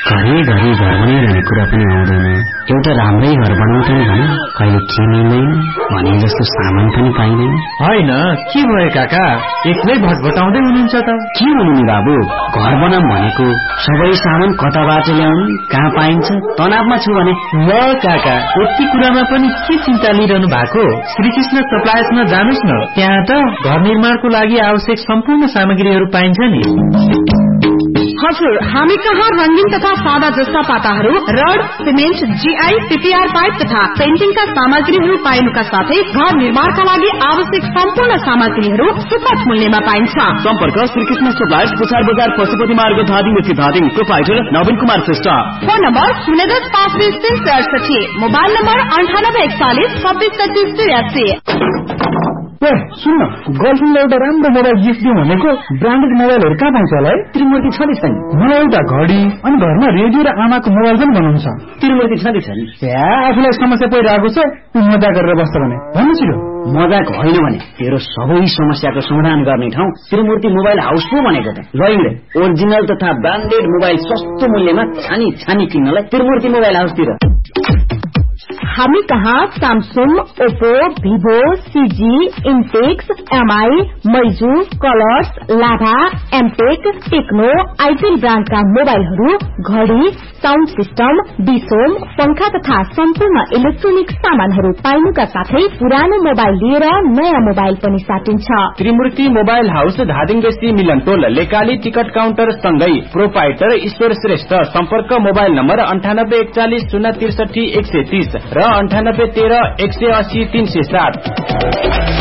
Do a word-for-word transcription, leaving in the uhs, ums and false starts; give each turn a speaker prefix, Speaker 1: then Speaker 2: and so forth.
Speaker 1: घरि घरि घर बनाइरहने कुरा पनि आउँदैन। एउटा राम्रै घर बनाउँथ्यो नि भने कहिले के मिल्दैन भने जस्तो सामान पनि पाइँदैन।
Speaker 2: होइन के भयो काका, एक्लै भटभटाउँदै हुनुहुन्छ त?
Speaker 1: के हुनु नि बाबु, घर बनाऊँ भनेको सबै सामान कताबाट ल्याउनु, कहाँ पाइन्छ, तनावमा छु भने।
Speaker 2: ल काका, यति कुरामा पनि के चिन्ता लिइरहनु भएको? श्रीकृष्ण सप्लायर्समा जानुस् न, त्यहाँ त घर निर्माणको लागि आवश्यक सम्पूर्ण सामग्रीहरू पाइन्छ नि।
Speaker 3: हजुर, हामी कहाँ रंगीन तथा सादा जस्ता पाताहरू, rod, cement, GI, PPR pipe तथा पेन्टिङका सामग्रीहरू पाइनुका साथै घर निर्माणका लागि आवश्यक सम्पूर्ण सामग्रीहरू सुपथ मूल्यमा पाइन्छ।
Speaker 1: सम्पर्क श्रीकृष्ण सप्लायर्स, पुछार बजार, पशुपति मार्ग, धादिङ स्थित धादिङ। प्रोप्राइटर नवीन कुमार श्रेष्ठ।
Speaker 3: फोन नम्बर शून्य दस पाँच बीस तीन सय अडसठी। मोबाइल नम्बर अन्ठानब्बे एकचालिस छब्बीस पच्चीस तिरासी।
Speaker 2: सुन्न, गर्लफ्रेन्डलाई एउटा राम्रो मोबाइल गिफ्ट दिउँ भनेको ब्रान्डेड मोबाइलहरू कहाँ पाउँछ होला है?
Speaker 1: त्रिमूर्ति छँदै छ नि।
Speaker 2: मलाई एउटा घडी अनि घरमा रेडियो र आमाको मोबाइल पनि बनाउनु छ।
Speaker 1: त्रिमूर्ति छँदै छ नि।
Speaker 2: आफूलाई समस्या परिरहेको छ, तँ मजा गरेर बस्छ भने भन्नु छिटो।
Speaker 1: मजाक होइन भने तेरो सबै समस्याको समाधान गर्ने ठाउँ त्रिमूर्ति मोबाइल हाउस पो भनेको त। ल ओरिजिनल तथा ब्रान्डेड मोबाइल सस्तो मूल्यमा छानी छानी किन्नलाई त्रिमूर्ति मोबाइल हाउसतिर।
Speaker 3: हामी कहाँ Samsung, Oppo, Vivo, CG, इन्टेक्स, MI, मैजू, colours, लाभा, एमटेक, टेक्नो, आइटेल ब्रान्डका मोबाइलहरू, घडी, साउन्ड सिस्टम, डिसोम, पंखा तथा सम्पूर्ण इलेक्ट्रोनिक सामानहरू पाइनुका साथै पुरानो मोबाइल लिएर नयाँ मोबाइल पनि साटिन्छ।
Speaker 4: त्रिमूर्ति मोबाइल हाउस, धादिङ बेसी, मिलन टोल, लेकाली टिकट काउन्टर सँगै। प्रोप्राइटर ईश्वर श्रेष्ठ। सम्पर्क मोबाइल नम्बर अन्ठानब्बे एकचालिस शून्य त्रिसठी एक सय तीस र अन्ठानब्बे तेह्र एक सय अस्सी तीन सय सात।